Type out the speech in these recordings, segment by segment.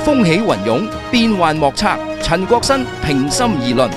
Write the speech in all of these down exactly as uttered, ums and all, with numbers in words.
風起雲湧，變幻莫測。陳國新平心而論。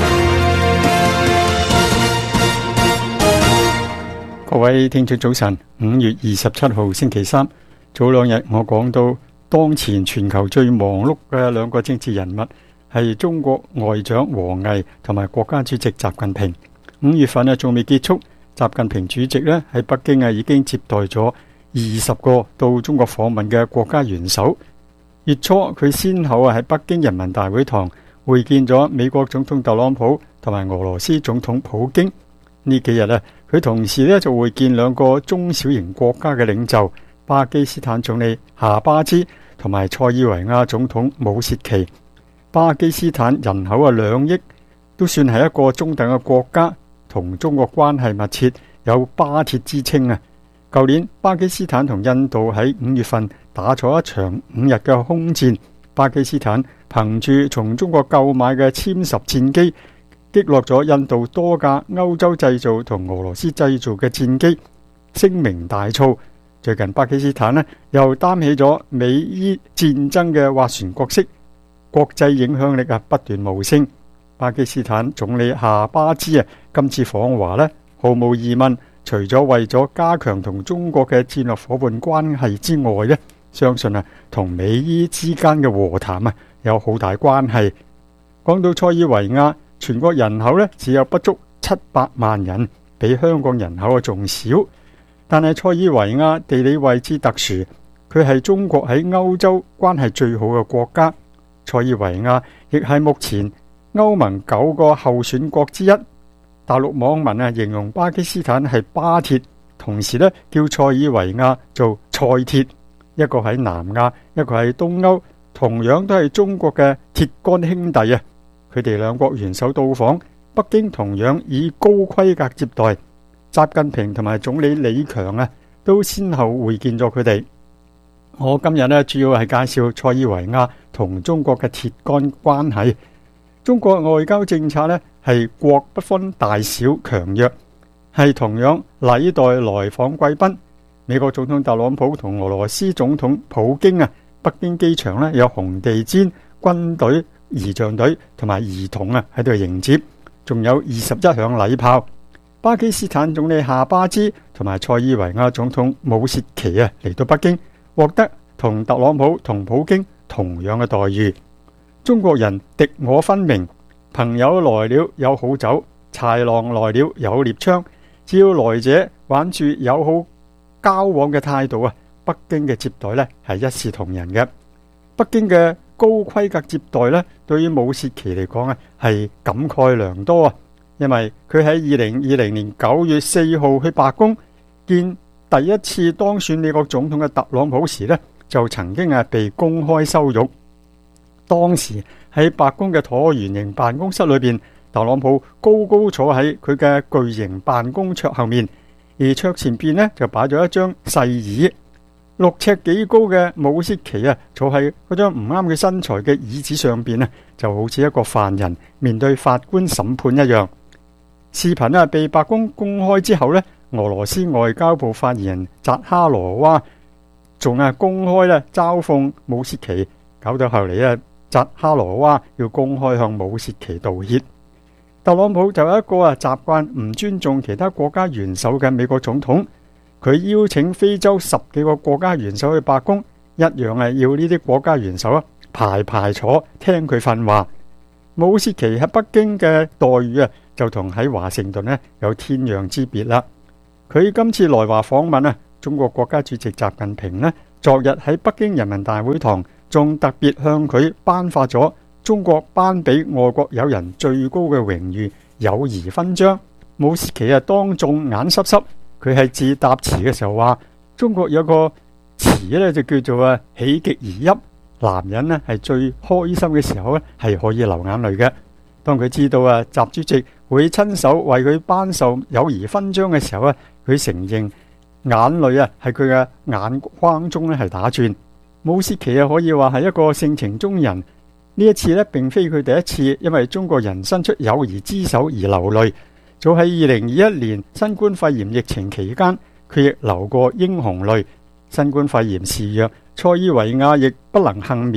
各位聽眾早晨，五月二十七號星期三，早兩日我講到當前全球最忙碌嘅兩個政治人物係中國外長王毅同埋國家主席習近平。五月份啊仲未結束，習近平主席咧喺北京啊已經接待咗二十個到中國訪問嘅國家元首。月初佢先後啊喺北京人民大會堂會見咗美國總統特朗普同埋俄羅斯總統普京。呢幾日啊，佢同時咧就會見兩個中小型國家嘅領袖，巴基斯坦總理夏巴茲同埋塞爾維亞總統武切奇。巴基斯坦人口啊兩億，都算係一個中等嘅國家，同中國關係密切，有巴鐵之稱啊。舊年巴基斯坦同印度喺五月份打咗一場五日嘅空戰，巴基斯坦憑住從中國購買嘅殲十戰機，擊落咗印度多架歐洲製造同俄羅斯製造嘅戰機，聲名大噪。最近巴基斯坦呢又擔起咗美伊戰爭嘅斡旋角色，國際影響力啊不斷冒升。巴基斯坦總理夏巴茲啊今次訪華呢，毫無疑問，除咗為咗加強同中國嘅戰略夥伴關係之外呢，相信啊同美伊之間嘅和談啊有好大關係。講到塞爾維亞，全國人口咧只有不足七百萬人，比香港人口啊仲少。但係塞爾維亞地理位置特殊，佢係中國喺歐洲關係最好嘅國家。塞爾維亞亦係目前歐盟九個候選國之一。大陸網民啊形容巴基斯坦係巴鐵，同時咧叫塞爾維亞做塞鐵。一個喺南亞，一個喺東歐，同樣都係中國嘅鐵桿兄弟啊！佢哋兩國元首到訪北京，同樣以高規格接待。習近平同埋總理李強啊，都先後會見咗佢哋。我今日呢，主要係介紹塞爾維亞同中國嘅鐵桿關係。中國外交政策呢，係國不分大小強弱，係同樣禮待來訪貴賓。美國總統特朗普同俄羅斯總統普京啊，北京機場呢，有紅地毯、軍隊、儀仗隊同埋兒童啊喺度迎接，仲有二十一響禮炮。巴基斯坦總理夏巴茲同埋塞爾維亞總統武切奇啊嚟到北京，獲得同特朗普同普京同樣嘅待遇。中國人敵我分明，朋友來了有好酒，豺狼來了有獵槍，只要來者玩住友好交往嘅態度啊，北京嘅接待呢係一視同仁嘅。北京嘅高規格接待呢，對於武切奇嚟講啊，係感慨良多啊！因為佢喺二零二零年九月四號去白宮見第一次當選美國總統嘅特朗普時呢，就曾經啊被公開羞辱。當時喺白宮嘅橢圓形辦公室裏邊，特朗普高高坐喺佢嘅巨型辦公桌後面，而桌前邊呢就擺咗一張細椅。六尺幾高嘅武切奇啊，坐喺嗰張唔啱佢身材嘅椅子上邊啊，就好似一個犯人面對法官審判一樣。視頻啊被白宮公開之後呢，俄羅斯外交部發言人扎哈羅娃仲啊公開咧嘲諷武切奇，搞到後嚟啊扎哈羅娃要公開向武切奇道歉。特朗普就有一個啊習慣唔尊重其他國家元首嘅美國總統，佢邀請非洲十幾個國家元首去白宮，一樣係要呢啲國家元首啊排排坐聽佢訓話。武切奇喺北京嘅待遇啊，就同喺華盛頓呢有天壤之別啦。佢今次來華訪問啊，中國國家主席習近平呢，昨日喺北京人民大會堂仲特別向佢頒發咗中國頒俾外國友人最高嘅榮譽友誼勳章。武切奇啊當眾眼濕濕，佢係自答詞嘅時候話，中國有個詞咧就叫做啊喜極而泣。男人呢係最開心嘅時候咧係可以流眼淚嘅。當佢知道啊習主席會親手為佢頒授友誼勳章嘅時候咧，佢承認眼淚啊係佢嘅眼眶中咧係打轉。武切奇啊可以話係一個性情中人。呢一次咧並非佢第一次因為中國人伸出友誼之手而流淚。早喺二零二一年新冠肺炎疫情期間，佢亦流過英雄淚。新冠肺炎肆虐，塞爾維亞亦不能幸免，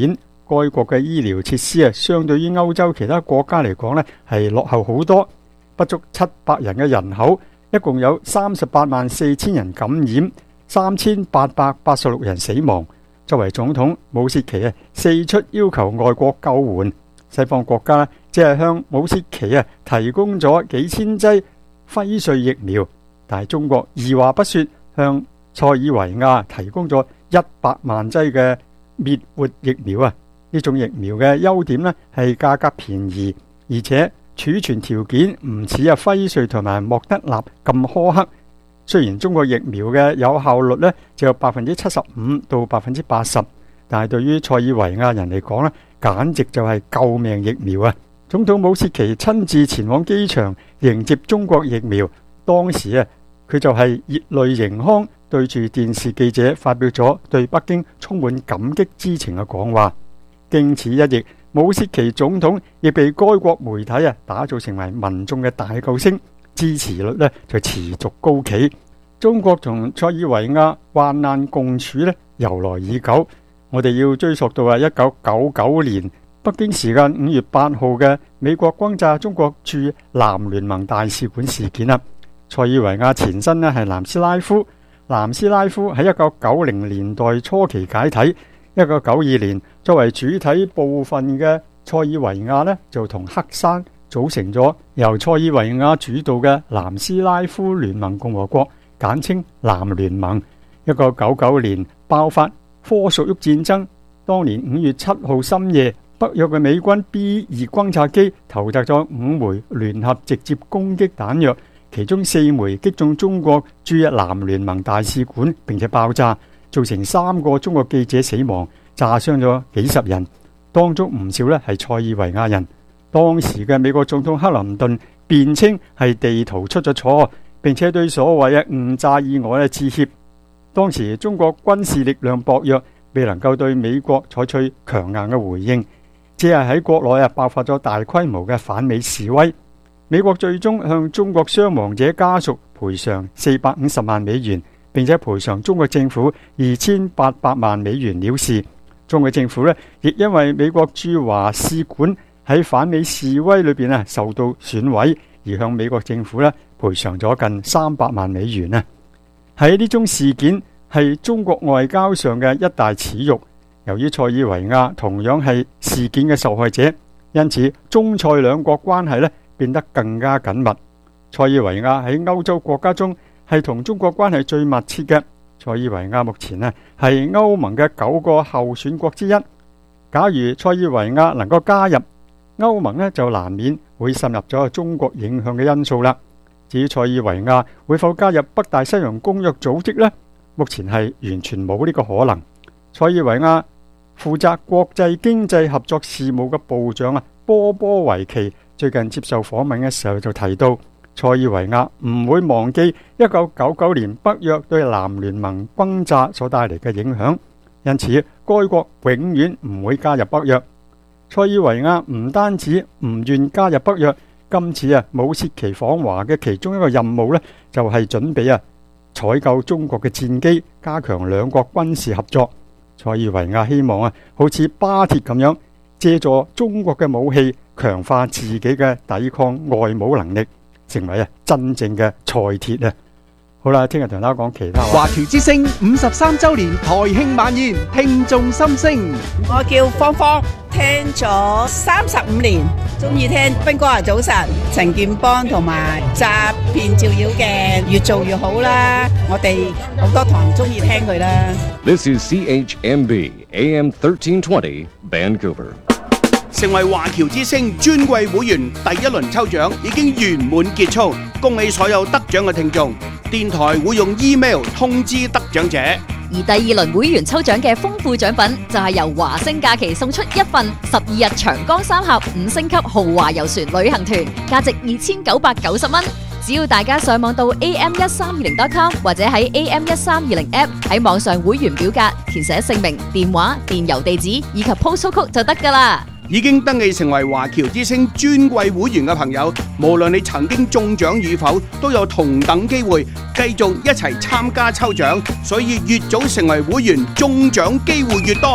該國嘅醫療設施啊，相對於歐洲其他國家嚟講呢，係落後好多。不足七百人嘅人口，一共有三十八萬四千人感染，三千八百八十六人死亡。作為總統，武契奇啊四出要求外國救援。西方國家呢，只係向武契奇啊提供咗幾千劑輝瑞疫苗，但係中國二話不說，向塞爾維亞提供咗一百萬劑嘅滅活疫苗啊！呢種疫苗嘅優點呢，係價格便宜，而且儲存條件唔似啊輝瑞同埋莫德納咁苛刻。雖然中國疫苗嘅有效率呢只有百分之七十五到百分之八十，但係對於塞爾維亞人嚟講呢，簡直就係救命疫苗啊！總統武契奇親自前往機場迎接中國疫苗，當時啊佢就係熱淚盈眶，對住電視記者發表咗對北京充滿感激之情嘅講話。經此一役，武契奇總統亦被該國媒體啊打造成為民眾嘅大救星，支持率呢就持續高企。中國同塞爾維亞患難共處呢由來已久，我哋要追溯到啊一九九九年北京時間五月八號嘅美國轟炸中國駐南聯盟大使館事件啦。塞爾維亞前身呢係南斯拉夫，南斯拉夫喺一九九零年代初期解體。一九九二年，作為主體部分嘅塞爾維亞呢，就同黑山組成咗由塞爾維亞主導嘅南斯拉夫聯盟共和國，簡稱南聯盟。一九九九年爆發科索沃戰爭，當年五月七號深夜，北約嘅美軍 B 二轟炸機投擲咗五枚聯合直接攻擊彈藥，其中四枚擊中中國駐南聯盟大使館，並且爆炸，造成三個中國記者死亡，炸傷咗幾十人，當中唔少咧係塞爾維亞人。當時嘅美國總統克林頓辯稱係地圖出咗錯，並且對所謂嘅誤炸意外咧致歉。當時中國軍事力量薄弱，未能夠對美國採取強硬嘅回應，只係喺國內啊爆發咗大規模嘅反美示威。美國最終向中國傷亡者家屬賠償四百五十萬美元，並且賠償中國政府二千八百萬美元了事。中國政府呢，亦因為美國駐華使館喺反美示威裏邊啊受到損毀，而向美國政府呢賠償咗近三百萬美元啊。喺呢宗事件係中國外交上嘅一大恥辱。由於塞爾維亞同樣係事件嘅受害者，因此中塞兩國關係呢變得更加緊密。塞爾維亞喺歐洲國家中係同中國關係最密切嘅。塞爾維亞目前呢係歐盟嘅九個候選國之一。假如塞爾維亞能夠加入歐盟呢，就難免會滲入咗中國影響嘅因素啦。至於塞爾維亞會否加入北大西洋公約組織呢？目前係完全冇呢個可能。塞爾維亞負責國際經濟合作事務嘅部長啊波波維奇最近接受訪問嘅時候就提到，塞爾維亞唔會忘記一九九九年北約對南聯盟轟炸所帶嚟嘅影響，因此該國永遠唔會加入北約。塞爾維亞唔單止唔願加入北約，今次啊武契奇訪華嘅其中一個任務呢，就係準備啊採購中國嘅戰機，加強兩國軍事合作。塞爾維亞希望啊好似巴鐵咁樣，借助中國嘅武器強化自己嘅抵抗外侮能力，成為啊真正嘅賽鐵啊！好啦，聽日同大家講其他話。 華僑之聲五十三周年台慶晚宴，聽眾心聲。 我叫芳芳，聽咗三十五年，中意聽斌哥啊早晨，陳建邦同埋詐騙照妖嘅，越做越好啦。我哋好多堂中意聽佢啦。 This is C H M B A M thirteen twenty Vancouver。 成為華僑之聲尊貴會員第一輪抽獎已經圓滿結束，恭喜所有得獎嘅聽眾。電台會用 email 通知得獎者。 而第二輪會員抽獎嘅豐富獎品就係由華星假期送出一份十二日長江三峽五星級豪華遊船旅行團，價值二千九百九十蚊。只要大家上網到 A M 一三二零 dot com 或者喺 A M 一三二零 app 喺網上會員表格填寫姓名、電話、電郵地址以及 postal code 就得㗎喇。 已經登記成為華僑之聲尊貴會員嘅朋友，無論你曾經中獎與否，都有同等機會繼續一齊參加抽獎，所以越早成為會員，中獎機會越多。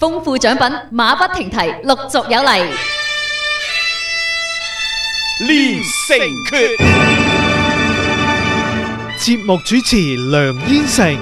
豐富獎品馬不停蹄，陸續有嚟。 連城訣， 節目主持梁燕成。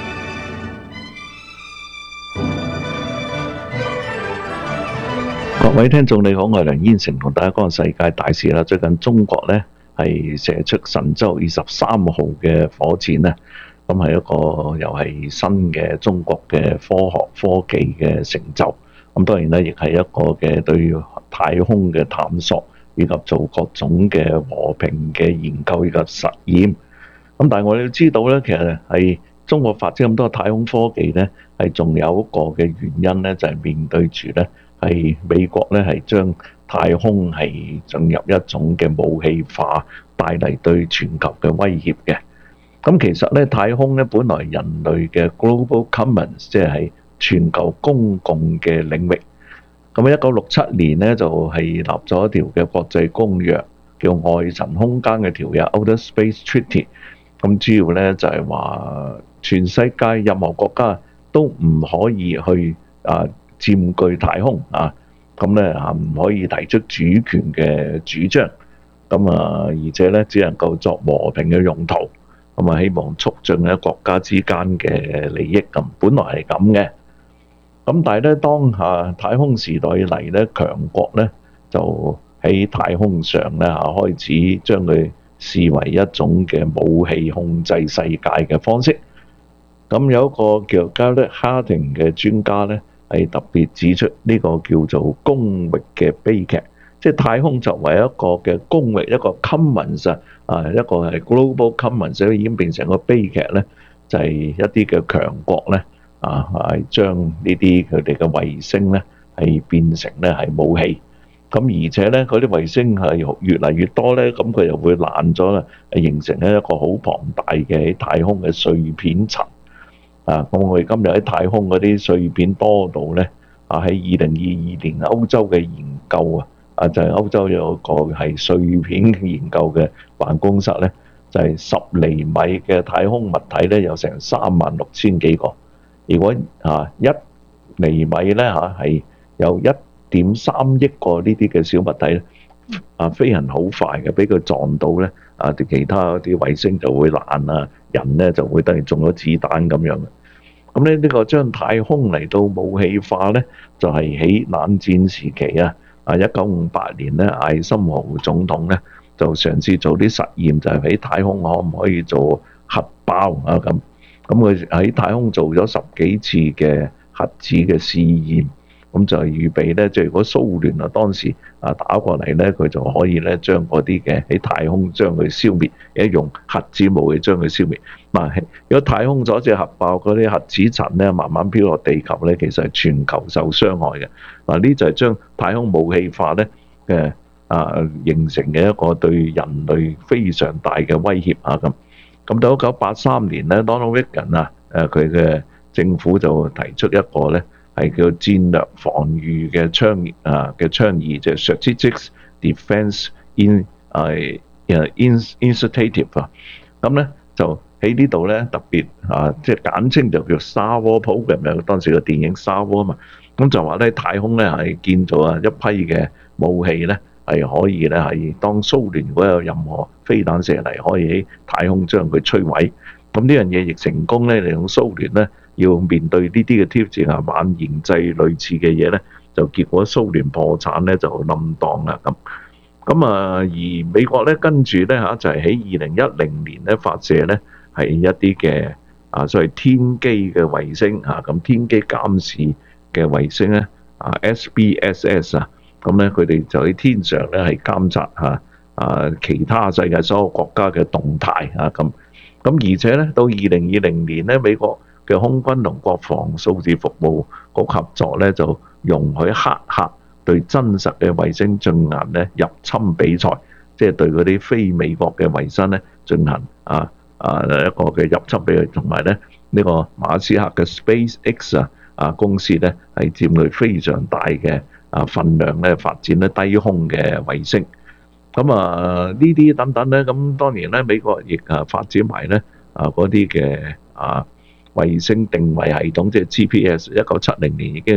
各位聽眾你好，我係梁燕成，同大家講世界大事啦。最近中國咧係射出神舟二十三號嘅火箭咧，咁係一個又係新嘅中國嘅科學科技嘅成就。咁當然咧，亦係一個嘅對太空嘅探索，以及做各種嘅和平嘅研究以及實驗。咁但係我哋要知道咧，其實係中國發展咁多太空科技咧，係仲有一個嘅原因咧，就係面對住咧。係美國咧，係將太空係進入一種嘅武器化，帶嚟對全球嘅威脅嘅。咁其實咧，太空咧本來人類嘅 global commons， 即係全球公共嘅領域。咁一九六七年咧就係立咗一條嘅國際公約，叫外層空間嘅條約 （Outer Space Treaty）。咁主要咧就係話，全世界任何國家都唔可以去啊。佔據太空啊，咁咧啊唔可以提出主權嘅主張，咁啊而且咧只能夠作和平嘅用途，咁啊希望促進咧國家之間嘅利益咁，本來係咁嘅。咁但係咧當下太空時代嚟咧，強國咧就喺太空上咧嚇開始將佢視為一種嘅武器控制世界嘅方式。咁有一個叫 Garrett Hardin 嘅專家咧，係特別指出呢個叫做公域嘅悲劇，即係太空作為一個嘅公域，一個 commons 啊，一個係 global commons，已經變成個悲劇咧，就係、是、一啲嘅強國咧啊，係將呢啲佢哋嘅衛星咧係變成咧係武器，咁而且咧嗰啲衛星係越嚟越多咧，咁佢又會爛咗啦，形成咧一個好龐大嘅喺太空嘅碎片層。啊！咁我哋今日喺太空嗰啲碎片多到咧，啊喺二零二二年歐洲嘅研究啊，啊就係、是、歐洲有一個係碎片研究嘅辦公室咧，就係、是、十厘米嘅太空物體咧有成三萬六千幾個，如果啊一厘米咧嚇係有一點三億個呢啲嘅小物體咧，啊飛行好快嘅，俾佢撞到咧，啊啲其他啲衛星就會爛啊，人咧就會等於中咗子彈咁樣嘅。咁咧呢個將太空嚟到武器化咧，就係喺冷戰時期啊，啊一九五八年咧，艾森豪總統咧就嘗試做啲實驗，就係喺太空可唔可以做核爆啊咁。咁佢喺太空做咗十幾次嘅核子嘅試驗。咁就係預備咧，即係如果蘇聯啊當時啊打過嚟咧，佢就可以咧將嗰啲嘅喺太空將佢消滅，一用核子武器將佢消滅。嗱，如果太空阻止核爆，嗰啲核子塵咧慢慢飄落地球咧，其實係全球受傷害嘅。嗱，呢就係將太空武器化咧嘅啊形成嘅一個對人類非常大嘅威脅啊咁。咁到一九八三年咧 ，Donald Reagan 啊誒佢嘅政府就提出一個咧。係叫戰略防禦嘅倡議啊嘅倡議，就係 Strategic Defence in 誒誒 Initiative 啊。咁咧就喺呢度咧特別啊，即係簡稱就叫 Star War Program，當時個電影 Star War 啊嘛。咁就話咧太空咧係建造啊一批嘅武器咧係可以咧係當蘇聯如果有任何飛彈射嚟，可以喺太空將佢摧毀。咁呢樣嘢亦成功咧，利用蘇聯咧。要面對呢啲嘅挑戰啊，晚研製類似嘅嘢咧，就結果蘇聯破產咧就冧檔啦咁。咁啊，而美國咧跟住咧嚇就係喺二零一零年咧發射咧係一啲嘅啊所謂天基嘅衛星嚇，咁天基監視嘅衛星咧啊 S B S S 啊，咁咧佢哋就喺天上咧係監察嚇啊其他世界所有國家嘅動態啊咁。咁而且咧到二零二零年咧美國嘅空軍同國防數字服務局合作咧，就容許黑客對真實嘅衛星進行咧入侵比賽，即係對嗰啲非美國嘅衛星咧進行啊啊一個嘅入侵比賽，同埋咧呢個馬斯克嘅 SpaceX 啊啊公司咧係佔據非常大嘅啊份量咧發展咧低空嘅衛星。咁啊呢啲等等咧，咁當然咧美國亦啊發展埋咧啊嗰啲嘅啊衛星定位系統，即係 G P S。一九七零年已經係研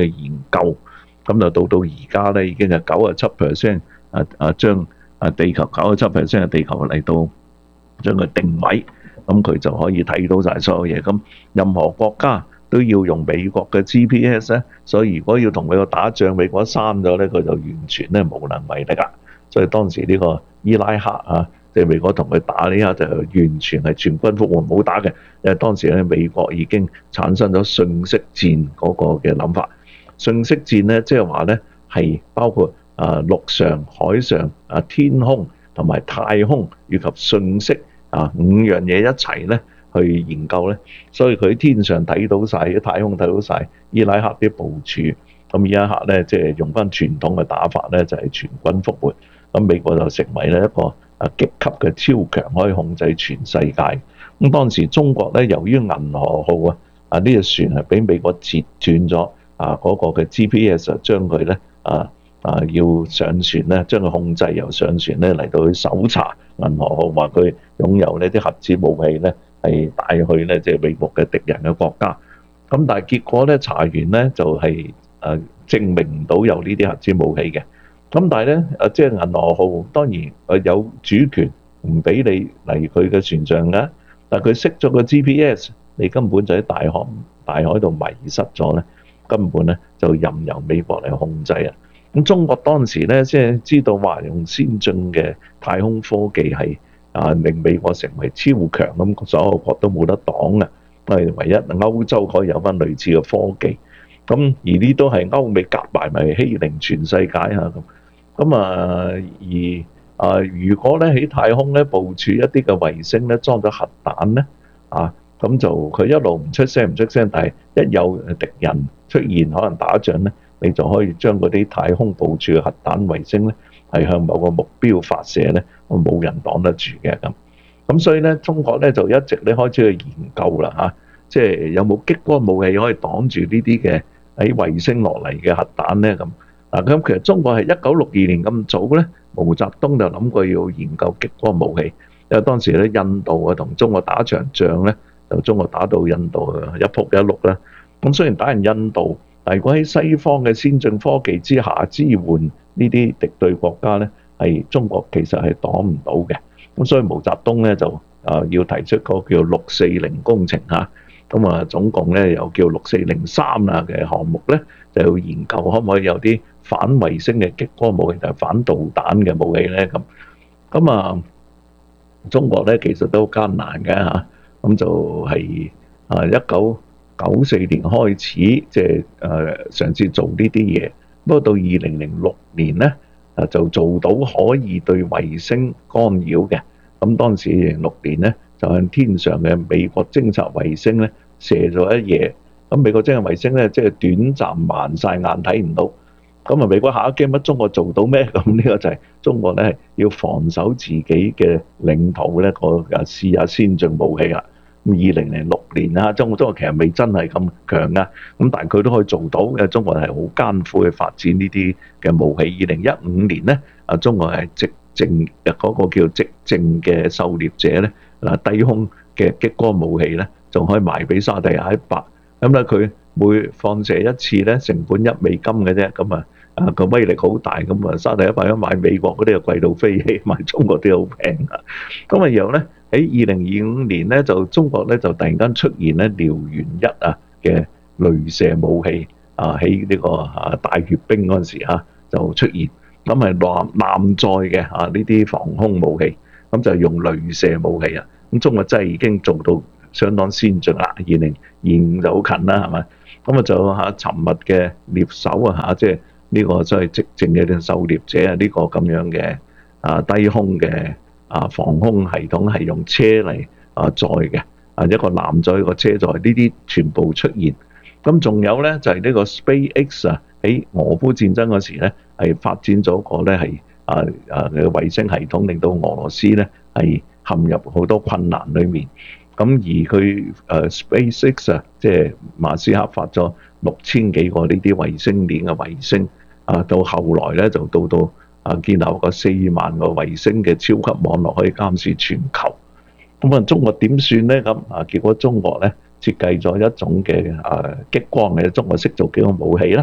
究，咁就到到而家咧已經係九十七 percent 啊啊將啊地球九十七 percent 嘅地球嚟到將佢定位，咁佢就可以睇到晒所有嘢。咁任何國家都要用美國嘅 G P S 咧，所以如果要同美國打仗，美國刪咗咧，佢就完全咧無能為力啦。所以當時呢個伊拉克啊，即係美國同佢打呢下就完全係全軍覆沒冇打嘅，因為當時咧美國已經產生咗信息戰嗰個嘅諗法。信息戰咧，即係話咧係包括啊陸上、海上、啊天空同埋太空以及信息啊五樣嘢一齊咧去研究咧，所以佢喺天上睇到晒，喺太空睇到晒伊拉克啲部署。咁伊拉克咧即係用翻傳統嘅打法咧，就係全軍覆沒。咁美國就成為咧一個啊極級嘅超強，可以控制全世界。咁當時中國咧，由於銀河號啊啊呢隻船係俾美國截斷咗啊嗰個嘅 G P S， 將佢咧啊啊要上船咧，將佢控制由上船咧嚟到去搜查銀河號，話佢擁有呢啲核子武器咧係帶去咧即係美國嘅敵人嘅國家。咁但係結果咧查完咧就係誒證明唔到有呢啲核子武器嘅。咁但係咧，誒即係銀河號當然誒有主權，唔俾你嚟佢嘅船上嘅。但係佢熄咗個 G P S， 你根本就喺大海大海度迷失咗咧，根本咧就任由美國嚟控制啊！咁中國當時咧即係知道話用先進嘅太空科技係啊令美國成為超強，咁所有國都冇得擋嘅，係唯一歐洲可以有翻類似嘅科技。咁而呢都係歐美夾埋咪欺凌全世界嚇咁。咁啊，而啊，如果咧喺太空咧部署一啲嘅衛星咧，裝咗核彈咧，啊，咁就佢一路唔出聲唔出聲，但係一有敵人出現，可能打仗咧，你就可以將嗰啲太空部署嘅核彈衛星咧，係向某個目標發射咧，冇人擋得住嘅咁。咁所以咧，中國咧就一直咧開始去研究啦嚇，即係有冇激光武器可以擋住呢啲嘅喺衛星落嚟嘅核彈咧咁。嗱咁其實中國係一九六二年咁早咧，毛澤東就諗過要研究激光武器，因為當時咧印度啊同中國打場仗咧，就中國打到印度一仆一碌啦。咁雖然打完印度，但如果喺西方嘅先進科技之下支援呢啲敵對國家咧，係中國其實係擋唔到嘅。咁所以毛澤東咧就啊要提出個叫六四零工程嚇，咁啊總共咧有叫六四零三啊嘅項目咧，就要研究可唔可以有啲反衛星嘅激光武器，就係反導彈嘅武器咧咁。咁啊，中國咧其實都好艱難嘅嚇，咁就係啊一九九四年開始，即係誒嘗試做呢啲嘢。不過到二零零六年咧，啊就做到可以對衛星干擾嘅。咁當時二零零六年咧，就向天上嘅美國偵察衛星咧射咗一夜。咁美國偵察衛星咧，即係短暫盲曬眼睇唔到。咁啊，美國下一驚乜？中國做到咩？咁呢個就係中國咧要防守自己嘅領土咧，個啊試下先進武器啦。咁二零零六年啊，中國中國其實未真係咁強啊。咁但係佢都可以做到，因為中國係好艱苦去發展呢啲嘅武器。二零一五年咧，啊中國係直正嗰個叫直正嘅狩獵者咧，嗱低空嘅激光武器咧，仲可以賣俾沙地阿拉伯。咁咧佢每放射一次咧，成本一美金嘅啫。咁啊啊個威力好大。咁啊沙地阿拉伯一買美國嗰啲就貴到飛起，買中國啲好平啊。咁啊然後咧喺二零二五年咧，就中國咧就突然間出現咧遼源一啊嘅雷射武器啊，喺呢個啊大閱兵嗰陣時嚇就出現。咁係艦艦載嘅啊呢啲防空武器，咁就用雷射武器啊。咁中國真係已經做到相當先進啦。二零二五就好近啦，係咪？咁啊就嚇沉默嘅獵手啊嚇，即係呢個所謂直正嘅狩獵者啊，呢個咁樣嘅啊低空嘅啊防空系統係用車嚟啊載嘅啊，一個艦載一個車載，呢啲全部出現。咁仲有咧就係呢個 SpaceX 啊，喺俄烏戰爭嗰時咧係發展咗個咧係啊啊嘅衛星系統，令到俄羅斯咧係陷入好多困難裡面。咁而佢誒 SpaceX 啊，即係馬斯克發咗六千幾個呢啲衛星鏈嘅衛星啊，到後來咧就到到啊建立個四萬個衛星嘅超級網絡，可以監視全球。咁啊，中國點算咧？咁啊，結果中國咧設計咗一種嘅啊激光嘅，中國識做幾個武器啦。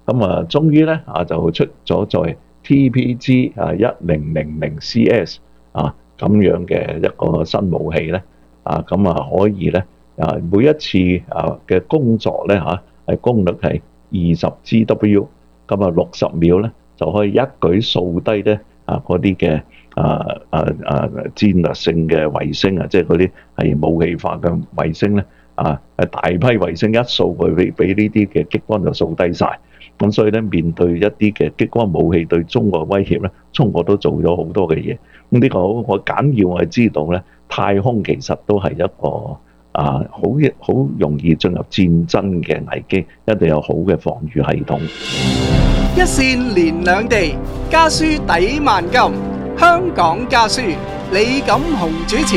咁啊，終於咧啊就出咗在 T P G 啊一零零零 C S 啊咁樣嘅一個新武器咧啊，咁啊可以咧啊每一次啊嘅工作咧嚇係功率係二十 G W， 咁啊六十秒咧就可以一舉掃低咧啊嗰啲嘅啊啊啊戰略性嘅衛星啊，即係嗰啲係武器化嘅衛星咧啊，係大批衛星一掃佢俾俾呢啲嘅激光就掃低晒。咁所以咧，面對一啲嘅激光武器對中國嘅威脅咧，中國都做咗好多嘅嘢。咁呢個我簡要我係知道咧，太空其實都係一個啊好好容易進入戰爭嘅危機，一定有好嘅防禦系統。 一線連兩地，家書抵萬金。香港家書，李錦雄主持。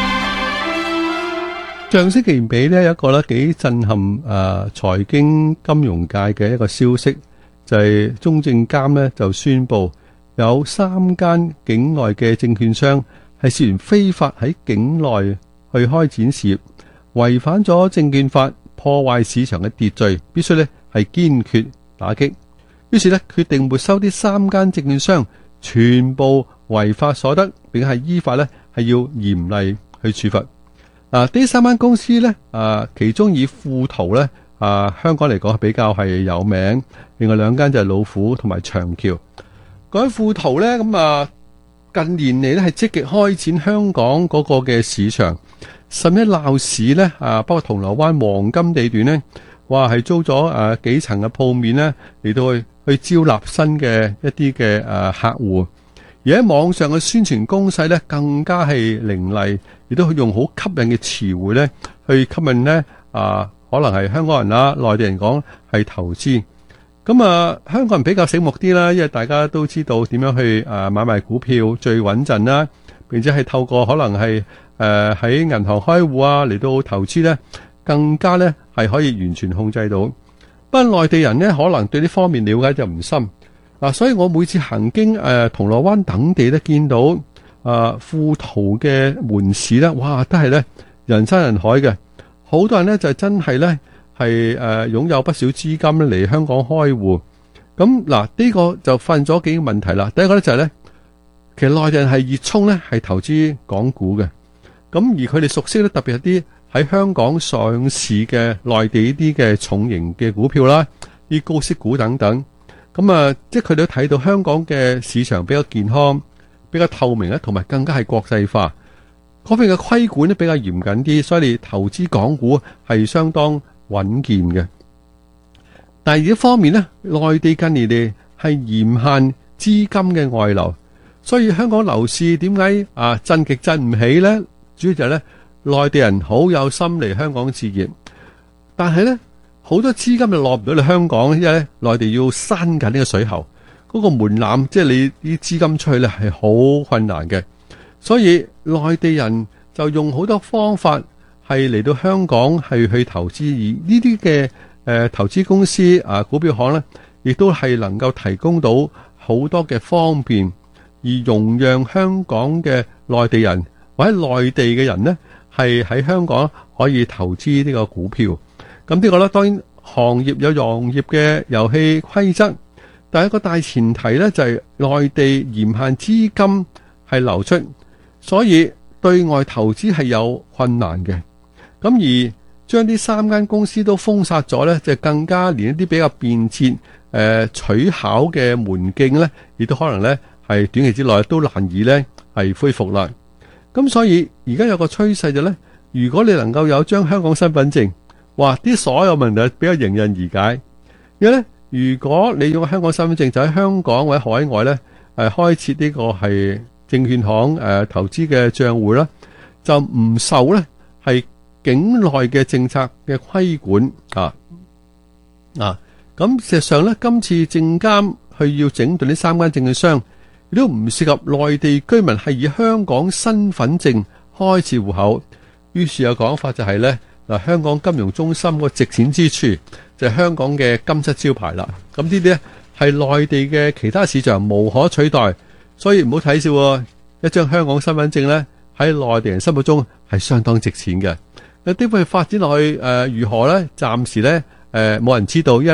上星期尾呢，有一個咧幾震撼誒財經金融界嘅一個消息，就係中證監呢就宣布有三間境外嘅證券商係涉嫌非法喺境內去開展事業，違反咗證券法，破壞市場嘅秩序，必須呢係堅決打擊。於是呢決定沒收啲三間證券商全部違法所得，並係依法呢係要嚴厲去處罰。啊！呢三間公司咧，啊，其中以富途咧，啊，香港嚟講係比較係有名。另外兩間就係老虎同埋長橋。嗰啲富途咧，咁啊，近年嚟咧係積極開展香港嗰個嘅市場，甚至鬧市咧，啊，包括銅鑼灣黃金地段咧，話係租咗誒幾層嘅鋪面咧，嚟到去去招納新嘅一啲嘅誒客戶。而喺網上嘅宣傳攻勢咧，更加係凌厲，亦都用好吸引嘅詞彙咧，去吸引咧啊，可能係香港人啦、內地人講係投資。咁啊，香港人比較醒目啲啦，因為大家都知道點樣去啊買賣股票最穩陣啦，並且係透過可能係誒喺銀行開戶啊嚟到投資咧，更加咧係可以完全控制到。不過內地人咧可能對呢方面了解就唔深。嗱，所以我每次行經誒銅鑼灣等地咧，見到啊富途嘅門市咧，哇，都係咧人山人海嘅，好多人咧就真係咧係誒擁有不少資金咧嚟香港開戶。咁嗱，呢個就發現咗幾個問題啦。第一個咧就係咧，其實內地人係熱衷咧係投資港股嘅，咁而佢哋熟悉咧特別係啲喺香港上市嘅內地呢啲嘅重型嘅股票啦，啲高息股等等。咁啊，即係佢哋都睇到香港嘅市場比較健康、比較透明咧，同埋更加係國際化。嗰邊嘅規管咧比較嚴謹啲，所以你投資港股係相當穩健嘅。但係一方面咧，內地近年嚟係嚴限資金嘅外流，所以香港樓市點解啊震極震唔起咧？主要就係咧內地人好有心嚟香港置業，但係咧。好多資金就落唔到嚟香港，因為咧內地要閂緊呢個水喉，嗰個門檻即係你啲資金出去咧係好困難嘅，所以內地人就用好多方法係嚟到香港係去投資，而呢啲嘅誒投資公司啊股票行咧，亦都係能夠提供到好多嘅方便，而容讓香港嘅內地人或者內地嘅人咧係喺香港可以投資呢個股票。咁呢個咧，當然行業有行業嘅遊戲規則，但係一個大前提咧就係內地嚴限資金係流出，所以對外投資係有困難嘅。咁而將啲三間公司都封殺咗咧，就更加連一啲比較便捷誒取巧嘅門徑咧，亦都可能咧係短期之內都難以咧係恢復啦。咁所以而家有個趨勢就咧，如果你能夠有張香港身份證。哇！啲所有問題比較迎刃而解。因為咧，如果你用香港身份證就喺香港或者海外咧，誒開設呢個係證券行誒投資嘅賬戶啦，就唔受咧係境內嘅政策嘅規管啊啊！咁事實上咧，今次證監去要整頓呢三間證券商，亦都唔涉及內地居民係以香港身份證開設戶口。於是有講法就係咧。嗱，香港金融中心個值錢之處就係香港嘅金漆招牌啦。咁呢啲咧係內地嘅其他市場無可取代，所以唔好睇笑喎。一張香港身份證咧喺內地人心目中係相當值錢嘅。有啲會發展落去誒、呃、如何咧？暫時咧誒冇人知道，因為咧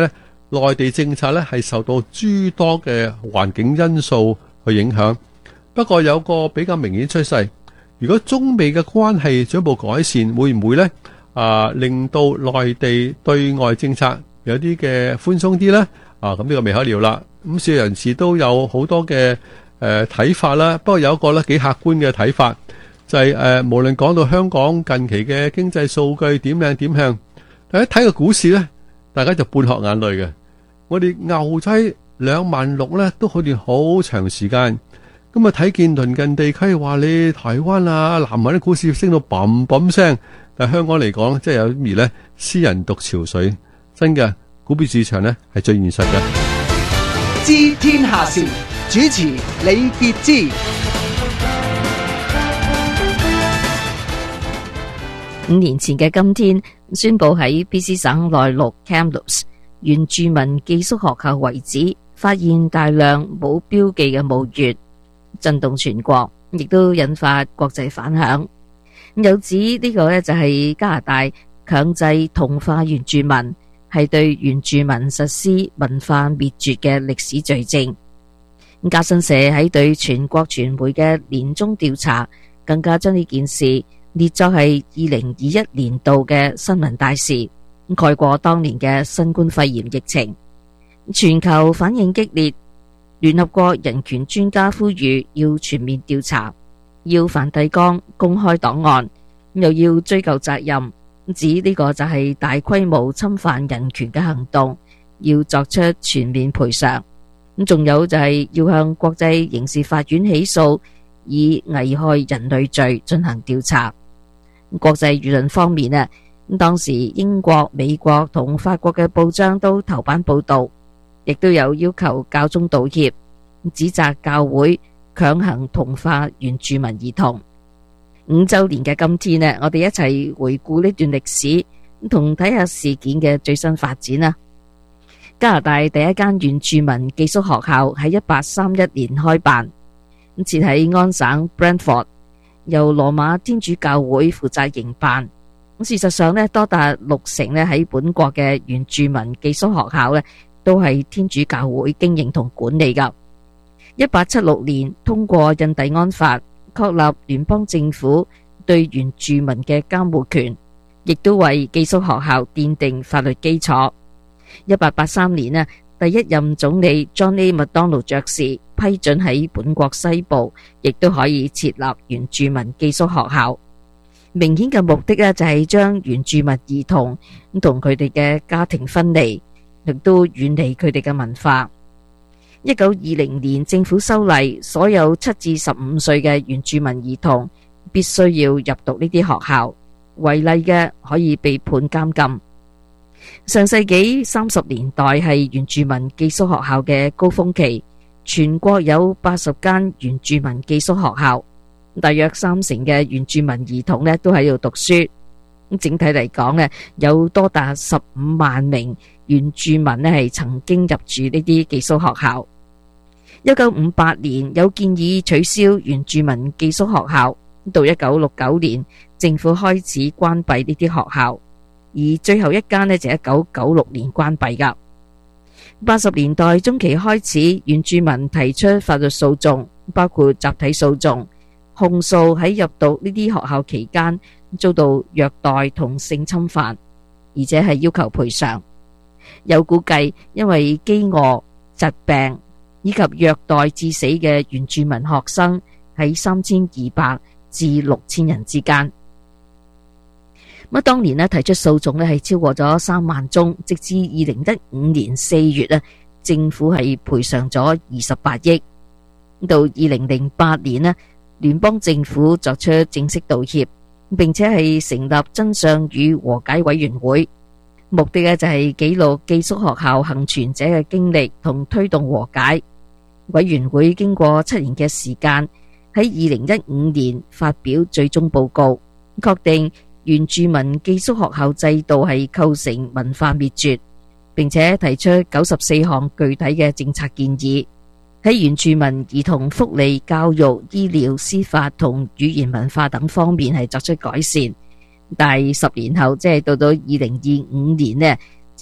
內地政策咧係受到諸多嘅環境因素去影響。不過有個比較明顯趨勢，如果中美嘅關係進一步改善，會唔會咧啊令到內地對外政策有啲嘅寬鬆啲呢？啊，咁呢個未可料啦。咁市場人士都有好多嘅誒睇法啦。不過有一個咧幾客觀嘅睇法，就係、是、誒、呃、無論講到香港近期嘅經濟數據點靚點向，大家睇個股市咧，大家就半殼眼淚嘅。我哋牛仔兩萬六咧，都好似好長時間。咁啊睇見鄰近地區話你台灣啊、南韓啲股市升到砰砰聲，但係香港嚟講，即係有啲咧私人獨潮水，真嘅股票市場咧係最現實嘅。 知天下事，主持李傑之。 五年前嘅今天，宣布喺 B C 省內陸 Kamloops 原住民寄宿學校遺址發現大量冇標記嘅墓穴，震動全國，亦都引發國際反響。有指呢個呢就係加拿大強制同化原住民，係對原住民實施文化滅絕嘅歷史罪證。加新社喺對全國傳媒嘅年終調查，更加將呢件事列作係二零二一年度嘅新聞大事，蓋過當年嘅新冠肺炎疫情。全球反應激烈，聯合國人權專家呼籲要全面調查，要梵蒂岡公開檔案，又要追究責任，指呢個就係大規模侵犯人權嘅行動，要作出全面賠償。咁仲有就係要向國際刑事法院起訴，以危害人類罪進行調查。國際輿論方面啊，當時英國、美國同法國嘅報章都頭版報道，亦都有要求教宗道歉，指責教會強行同化原住民兒童。五周年嘅今天呢，我哋一齊回顧呢段歷史，同睇下事件嘅最新發展啦。加拿大第一間原住民寄宿學校喺一八三一年開辦，設喺安省 Brantford，由羅馬天主教會負責營辦。事實上呢，多達六成呢喺本國嘅原住民寄宿學校呢，都係天主教會經營同管理噶。一八七六年通過印第安法，確立聯邦政府對原住民嘅監護權，亦都為寄宿學校奠定法律基礎。一八八三年呢，第一任總理 John A. Macdonald 爵士批准喺本國西部亦都可以設立原住民寄宿學校。明顯嘅目的呢，就係將原住民兒童同佢哋嘅家庭分離，亦都遠離佢哋嘅文化。一九二零年政府修例，所有七至十五歲嘅原住民兒童必須要入讀呢啲學校，違例嘅可以被判監禁。上世紀三十年代係原住民寄宿學校嘅高峰期，全國有八十間原住民寄宿學校，大約三成嘅原住民兒童呢都喺度讀書。整體嚟講呢，有多達十五萬名原住民呢係曾經入住呢啲寄宿學校。一九五八年有建議取消原住民寄宿學校，到一九六九年政府開始關閉呢啲學校，而最後一間呢就一九九六年關閉噶。八十年代中期開始，原住民提出法律訴訟，包括集體訴訟，控訴喺入讀呢啲學校期間遭到虐待同性侵犯，而且係要求賠償。有估計因為飢餓、疾病以及虐待致死嘅原住民學生喺三千二百至六千人之間。咁當年呢提出訴訟呢係超過咗三萬宗，直至二零一五年四月呢，政府係賠償咗二十八億。到二零零八年呢，聯邦政府作出正式道歉，並且係成立真相與和解委員會，目的呢就係記錄寄宿學校幸存者嘅經歷同推動和解。委員會經過七年嘅時間，喺二零一五年發表最終報告，確定原住民寄宿學校制度係構成文化滅絕，並且提出九十四項具體嘅政策建議，喺原住民兒童福利、教育、醫療、司法同語言文化等方面係作出改善。但係十年後，即係到到二零二五年呢，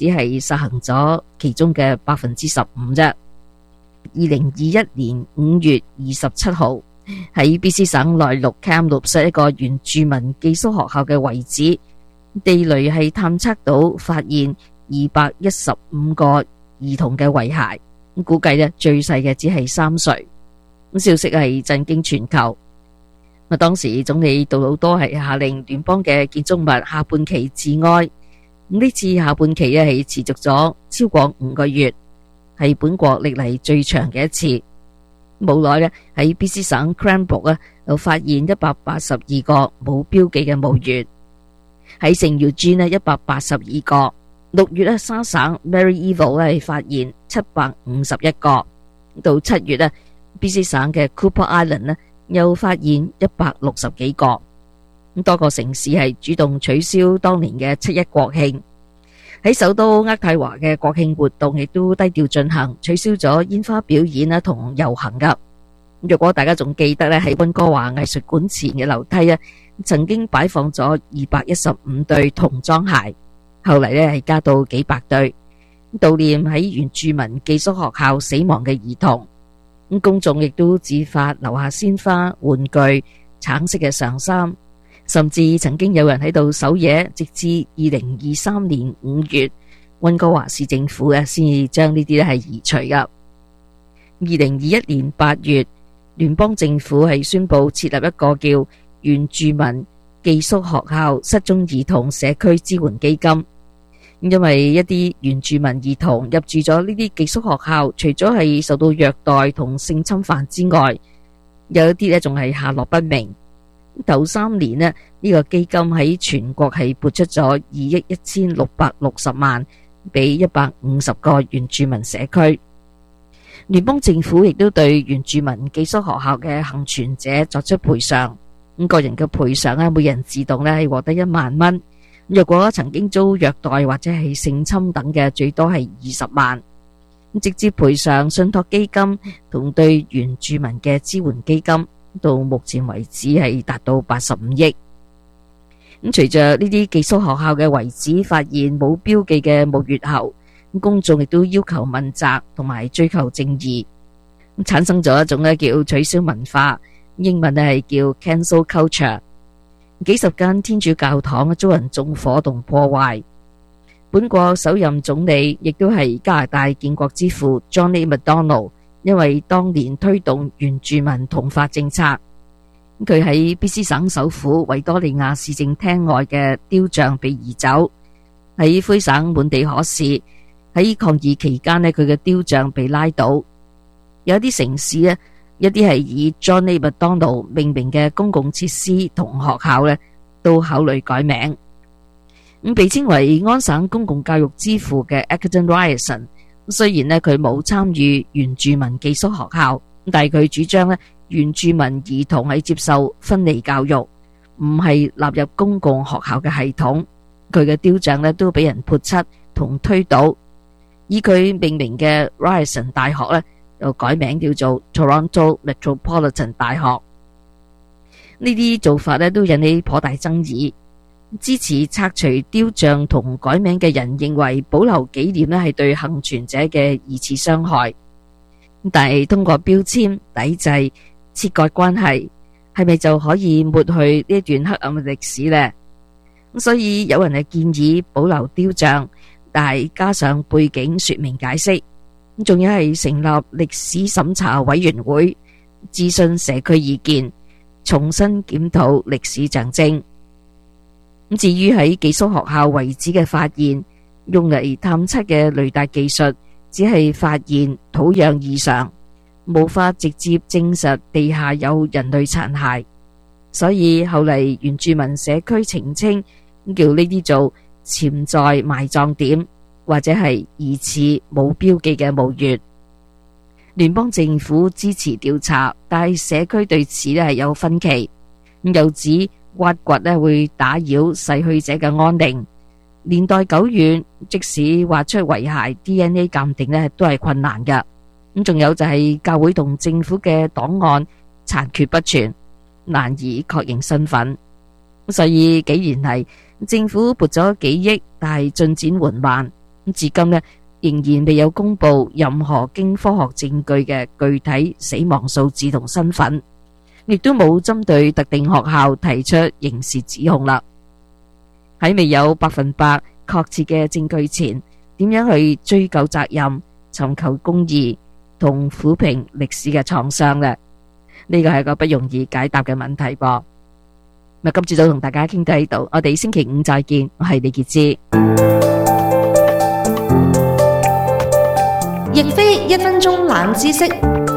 只係實行咗其中嘅百分之十五啫。二零二一年五月二十七號，喺 B C 省內陸 Kamloops 一個原住民寄宿學校嘅遺址，地雷係探測到發現二百一十五個兒童嘅遺骸，估計咧最細嘅只係三歲。消息係震驚全球。當時總理杜魯多係下令聯邦嘅建築物下半旗致哀。呢次下半旗咧係持續咗超過五個月，係本國歷嚟最長嘅一次。冇耐咧喺 B C 省 Cranbrook 啊，又發現一百八十二個冇標記嘅墓穴。喺聖耀專呢一百八十二個。六月咧沙省 Maryeville 咧係發現七百五十一個。到七月咧 B C 省嘅 Cooper Island 咧又發現一百六十幾個。多個城市係主動取消當年嘅七一國慶。喺首都渥太華嘅國慶活動亦都低調進行，取消咗煙花表演啦同遊行噶。若果大家仲記得咧，喺溫哥華藝術館前嘅樓梯啊，曾經擺放咗二百一十五對童裝鞋，後嚟咧係加到幾百對，悼念喺原住民寄宿學校死亡嘅兒童。咁公眾亦都自發留下鮮花、玩具、橙色嘅上衫，甚至曾經有人喺度守夜，直至二零二三年五月，溫哥華市政府嘅先至將呢啲咧係移除噶。二零二一年八月，聯邦政府係宣布設立一個叫原住民寄宿學校失蹤兒童社區支援基金。因為一啲原住民兒童入住咗呢啲寄宿學校，除咗係受到虐待同性侵犯之外，有一啲咧仲係下落不明。頭三年呢，呢個基金喺全國係撥出咗二億一千六百六十萬俾一百五十個原住民社區。聯邦政府亦都對原住民寄宿學校嘅幸存者作出賠償。咁個人嘅賠償咧，每人自動咧係獲得一萬蚊。若果曾經遭虐待或者係性侵等嘅，最多係二十萬。直接賠償信託基金同對原住民嘅支援基金，到目前為止係達到八十五億。咁隨着呢啲寄宿學校嘅遺址發現冇標記嘅墓穴後，公眾亦都要求問責同埋追求正義，產生咗一種咧叫取消文化，英文係叫 cancel culture。幾十間天主教堂遭人縱火同破壞。本國首任總理亦都係加拿大建國之父 John A. Macdonald， 因為當年推動原住民同化政策，佢喺 B C 省首府維多利亞市政廳外嘅雕像被移走，喺灰省滿地可視。喺抗議期間呢，佢嘅雕像被拉倒。有一啲城市呢，一啲係以 John A. Macdonald 命名嘅公共設施同學校呢，都考慮改名。咁被稱為安省公共教育之父嘅 Acton Ryerson， 雖然呢佢冇參與原住民寄宿學校，但係佢主張呢原住民兒童係接受分離教育，唔係納入公共學校嘅系統。佢嘅雕像呢都俾人潑漆同推倒。以佢命名嘅 Ryerson 大學呢，又改名叫做 Toronto Metropolitan 大學。呢啲做法咧都引起頗大爭議。支持拆除雕像同改名嘅人認為保留紀念咧係對幸存者嘅二次傷害，但係通過標籤抵制切割關係，係咪就可以抹去呢一段黑暗嘅歷史呢？所以有人係建議保留雕像，但係加上背景說明解釋。仲有係成立歷史審查委員會，諮詢社區意見，重新檢討歷史象徵。咁至於喺寄宿學校遺址嘅發現，用嚟探測嘅雷達技術只係發現土壤異常，無法直接證實地下有人類殘骸。所以後嚟原住民社區澄清，叫呢啲做潛在埋葬點，或者係疑似冇標記嘅墓穴。聯邦政府支持調查，但係社區對此咧係有分歧。又指挖掘咧會打擾逝去者嘅安寧，年代久遠，即使挖出遺骸 D N A 鑑定咧都係困難㗎。咁仲有就係教會同政府嘅檔案殘缺不全，難以確認身份。所以幾年嚟，政府撥咗幾億，但係進展緩慢。 咁至今呢，仍然未有公布任何經科學證據嘅具體死亡數字同身份，亦都冇針對特定學校提出刑事指控啦。喺未有百分百確切嘅證據前，點樣去追究責任、尋求公義同撫平歷史嘅創傷呢？呢個係個不容易解答嘅問題噃。咁今朝早同大家傾到呢度，我哋星期五再見。我係李潔芝。 亦非一分鐘冷知識。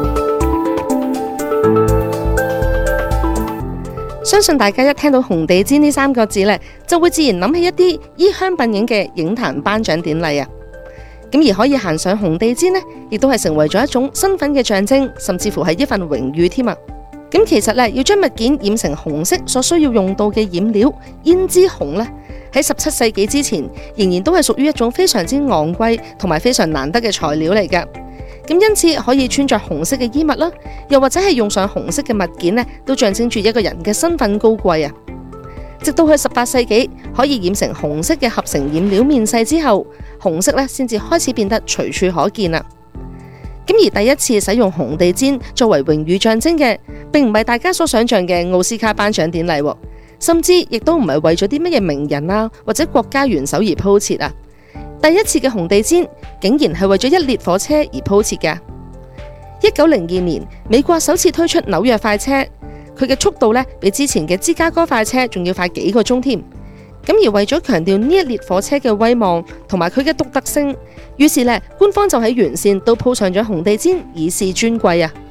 相信大家一聽到紅地氈呢三個字呢，就會自然諗起一啲衣香鬢影嘅影壇頒獎典禮啊。咁而可以行上紅地氈呢，亦都係成為咗一種身份嘅象徵，甚至乎係一份榮譽添啊。咁其實咧，要將物件染成紅色所需要用到嘅染料胭脂紅呢，喺十七世紀之前，仍然都係屬於一種非常之昂貴同埋非常難得嘅材料嚟㗎。咁因此可以穿着紅色嘅衣物啦，又或者係用上紅色嘅物件呢，都象徵住一個人嘅身份高貴啊。直到去十八世紀可以染成紅色嘅合成染料面世之後，紅色咧先至開始變得隨處可見啦。咁而第一次使用紅地氈作為榮譽象徵嘅，並唔係大家所想象嘅奧斯卡頒獎典禮，甚至亦都唔係為咗啲乜嘢名人啊或者國家元首而鋪設啊。第一次嘅紅地氈竟然係為咗一列火車而鋪設嘅。一九零二年，美國首次推出紐約快車，佢嘅速度咧比之前嘅芝加哥快車仲要快幾個鐘添。咁而為咗強調呢一列火車嘅威望同埋佢嘅獨特性，於是咧官方就喺沿線都鋪上咗紅地氈，以示尊貴啊。